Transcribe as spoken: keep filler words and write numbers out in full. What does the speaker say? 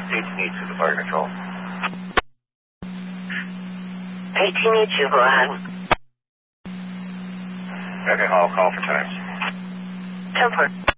eighteen E two to fire control. eighteen E two, go ahead. Okay, I'll call for times. ten four.